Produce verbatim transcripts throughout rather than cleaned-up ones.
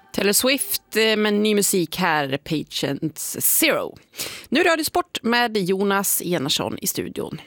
Taylor Swift med ny musik här, Patience Zero. Nu rör det sport med Jonas Enarsson i studion.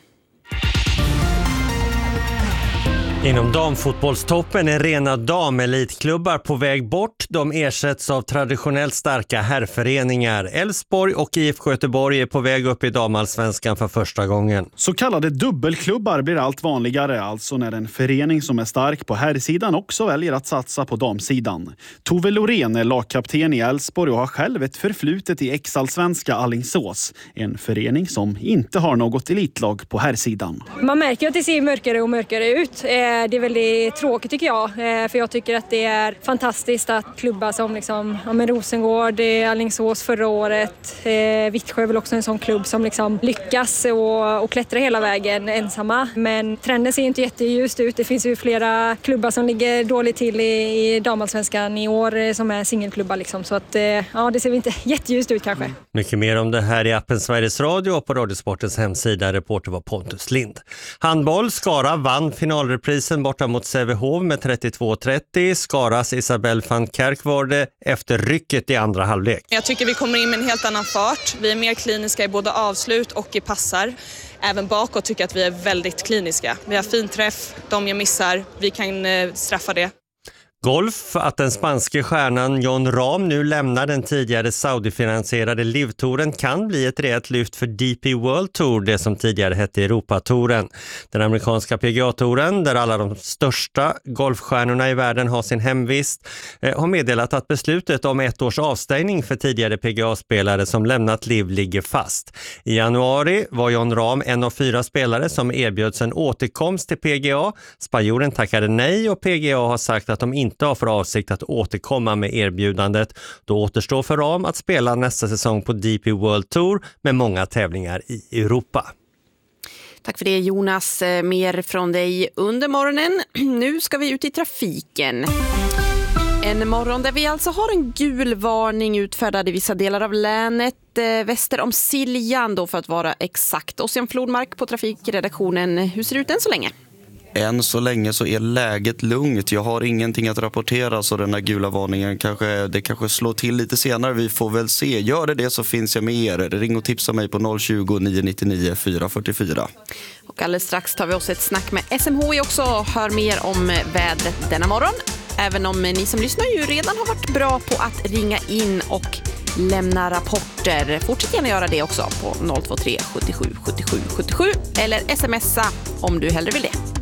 Inom damfotbollstoppen är rena damelitklubbar på väg bort. De ersätts av traditionellt starka herrföreningar. Elfsborg och I F K Göteborg är på väg upp i damallsvenskan för första gången. Så kallade dubbelklubbar blir allt vanligare, alltså när en förening som är stark på herrsidan också väljer att satsa på damsidan. Tove Lorén är lagkapten i Elfsborg och har själv ett förflutet i ex-allsvenska Alingsås. En förening som inte har något elitlag på herrsidan. Man märker att det ser mörkare och mörkare ut. Det är väldigt tråkigt tycker jag, för jag tycker att det är fantastiskt att klubbar som liksom, ja, men Rosengård, Alingsås förra året, eh, Vittsjö är väl också en sån klubb som liksom lyckas och, och klättrar hela vägen ensamma. Men trenden ser inte jätteljust ut. Det finns ju flera klubbar som ligger dåligt till i, i damallsvenskan i år som är singelklubbar liksom. Så att, eh, ja, det ser inte jätteljust ut kanske. Mycket mer om det här i appen Sveriges Radio och på Radiosportens hemsida. Reporter var Pontus Lind. Handboll, Skara vann finalreprisen borta mot Sävehof med trettiotvå trettio. Skaras Isabelle van Kerk var det efter rycket i andra halvlek. Jag tycker vi kommer in med en helt annan fart. Vi är mer kliniska i både avslut och i passar. Även bakåt tycker jag att vi är väldigt kliniska. Vi har fin träff, de jag missar, vi kan straffa det. Golf, att den spanske stjärnan Jon Rahm nu lämnar den tidigare Saudi-finansierade Live-touren kan bli ett rejält lyft för D P World Tour, det som tidigare hette Europa-touren. Den amerikanska P G A-touren, där alla de största golfstjärnorna i världen har sin hemvist, eh, har meddelat att beslutet om ett års avstängning för tidigare P G A-spelare som lämnat Live ligger fast. I januari var Jon Rahm en av fyra spelare som erbjöds en återkomst till P G A. Spanjoren tackade nej och P G A har sagt att de inte inte har för avsikt att återkomma med erbjudandet. Då återstår för Rahm att spela nästa säsong på D P World Tour med många tävlingar i Europa. Tack för det Jonas. Mer från dig under morgonen. Nu ska vi ut i trafiken. En morgon där vi alltså har en gul varning utfärdad i vissa delar av länet. Väster om Siljan då för att vara exakt. Ossian Flodmark på trafikredaktionen. Hur ser det ut än så länge? Än så länge så är läget lugnt. Jag har ingenting att rapportera, så den här gula varningen kanske, det kanske slår till lite senare. Vi får väl se. Gör det det så finns jag med er. Ring och tipsa mig på noll tjugo, nio nittionio, fyra fyrtiofyra. Och alldeles strax tar vi oss ett snack med S M H I också. Hör mer om vädret denna morgon. Även om ni som lyssnar ju redan har varit bra på att ringa in och lämna rapporter. Fortsätt gärna göra det också på noll två tre, sjuttiosju, sjuttiosju, sjuttiosju eller smsa om du hellre vill det.